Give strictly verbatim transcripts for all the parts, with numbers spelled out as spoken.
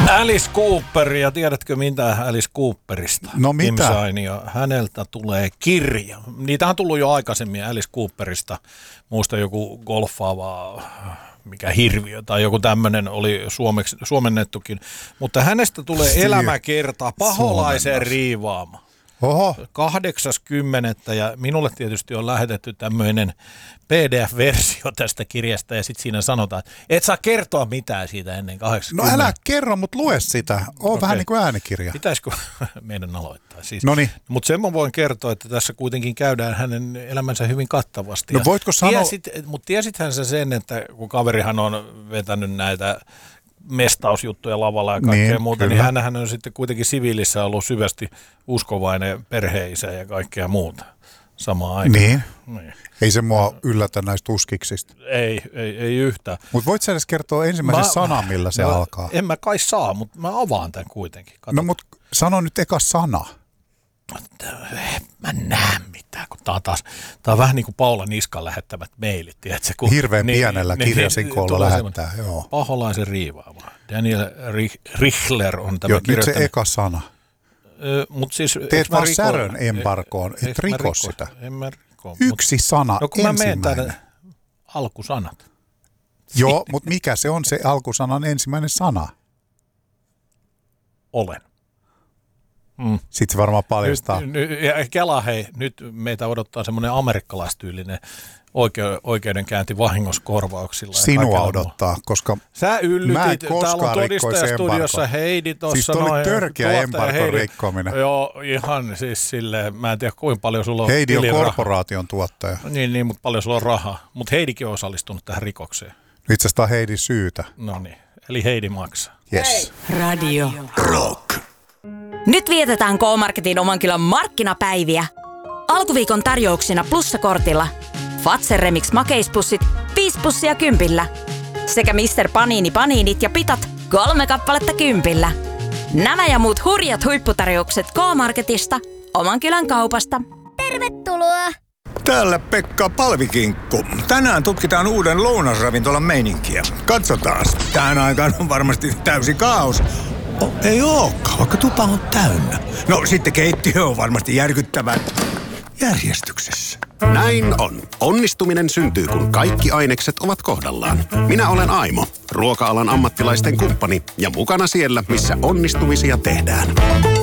Alice Cooper, ja tiedätkö mitä Alice Cooperista? No mitä? Kimsainio. Häneltä tulee kirja. Niitä on tullut jo aikaisemmin Alice Cooperista. Muista joku golfaava, mikä hirviö tai joku tämmöinen oli suomeksi, suomennettukin. Mutta hänestä tulee elämäkerta Paholaisen riivaama. Oho. kahdeksaskymmenettä ja minulle tietysti on lähetetty tämmöinen P D F-versio tästä kirjasta ja sitten siinä sanotaan, että et saa kertoa mitään siitä ennen kahdeksankymmentä. No älä kerro, mutta lue sitä. On okay. Vähän niin kuin äänikirja. Pitäisikö meidän aloittaa? Siis, Noniin. Mutta sen mä voin kertoa, että tässä kuitenkin käydään hänen elämänsä hyvin kattavasti. No voitko sanoa? Tiesit, mutta tiesithän sä sen, että kun kaverihan on vetänyt näitä mestausjuttuja lavalla ja kaikkea niin, muuta, kyllä. Niin hänhän on sitten kuitenkin siviilissä ollut syvästi uskovainen perheisä ja kaikkea muuta samaan aikaan. Niin. niin. Ei se mua yllätä näistä tuskiksista. Ei, ei, ei yhtään. Mutta voit sä edes kertoa ensimmäisen mä, sanan, millä se mä, alkaa? En mä kai saa, mutta mä avaan tämän kuitenkin. Katsotaan. No mutta sano nyt eka sana. Mä näen mitään, kun tää on taas, tää on vähän niin kuin Paula Niskan lähettämät mailit, tiedätkö? Kun, Hirveän niin, pienellä niin, kirjasinkolla niin, lähettää, joo. Paholaisen riivaama. Daniel Richler on tämä joo, kirjoittanut. Nyt se eka sana. Ö, mut siis, teet vaan särön embargoon, et riko, riko sitä. En mä riko. Yksi mut, sana, no, kun ensimmäinen. mä menen tänne alkusanat. Joo, mutta mikä se on se alkusanan ensimmäinen sana? Olen. Mm. Sitten se varmaan paljastaa. Nyt, nyt, ja Kela, hei, nyt meitä odottaa semmoinen amerikkalaistyylinen oike- oikeudenkäynti vahingoskorvauksilla. Sinua odottaa, koska sä yllytit, mä en koskaan rikkoisi studiossa Heidi tuossa. Siis toi oli törkeä embargon rikkominen. Joo, ihan siis silleen, mä en tiedä kuinka paljon sulla on Heidi on tiliraha. Korporaation tuottaja. Niin, niin, mutta paljon sulla on rahaa. Mutta Heidikin on osallistunut tähän rikokseen. Itse asiassa Heidi syytä. No niin, eli Heidi maksaa. Yes. Radio Rock. Nyt vietetään K-Marketin oman kylän markkinapäiviä. Alkuviikon tarjouksina plussakortilla Fazer Remix makeispussit viisi pussia kympillä. Sekä mister Panini paniinit ja pitat kolme kappaletta kympillä. Nämä ja muut hurjat huipputarjoukset K-Marketista, oman kylän kaupasta. Tervetuloa! Täällä Pekka Palvikinkku. Tänään tutkitaan uuden lounasravintolan meininkiä. Katsotaan. Tähän aikaan on varmasti täysi kaos. Oh, ei olekaan, vaikka tupa on täynnä. No sitten keittiö on varmasti järkyttävän järjestyksessä. Näin on. Onnistuminen syntyy, kun kaikki ainekset ovat kohdallaan. Minä olen Aimo, ruoka-alan ammattilaisten kumppani ja mukana siellä, missä onnistumisia tehdään.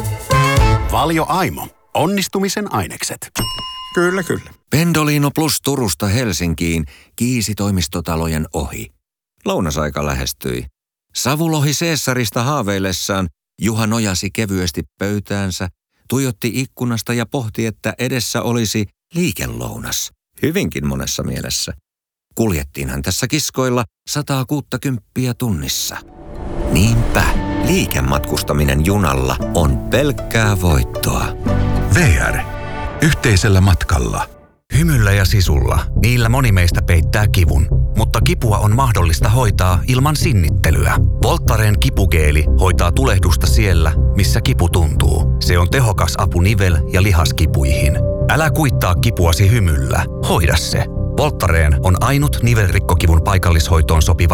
Valio Aimo. Onnistumisen ainekset. Kyllä, kyllä. Pendolino Plus Turusta Helsinkiin kiisi toimistotalojen ohi. Lounasaika lähestyi. Savulohi Caesarista haaveillessaan Juha nojasi kevyesti pöytäänsä, tuijotti ikkunasta ja pohti, että edessä olisi liikelounas. Hyvinkin monessa mielessä. Kuljettiinhan tässä kiskoilla sataa kuuttakymppiä tunnissa. Niinpä, liikematkustaminen junalla on pelkkää voittoa. V R. Yhteisellä matkalla. Hymyllä ja sisulla. Niillä moni meistä peittää kivun. Mutta kipua on mahdollista hoitaa ilman sinnittelyä. Voltaren kipugeeli hoitaa tulehdusta siellä, missä kipu tuntuu. Se on tehokas apu nivel- ja lihaskipuihin. Älä kuittaa kipuasi hymyllä. Hoida se. Voltaren on ainut nivelrikkokivun paikallishoitoon sopiva